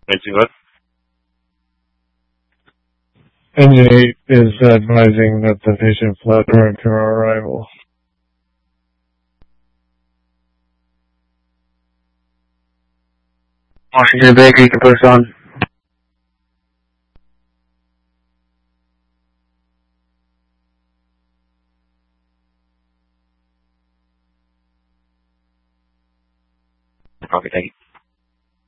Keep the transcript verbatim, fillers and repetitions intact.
Anything good? Engine eight is advising that the patient fled prior to our arrival. Engine Baker, you can push on. Okay, thank you.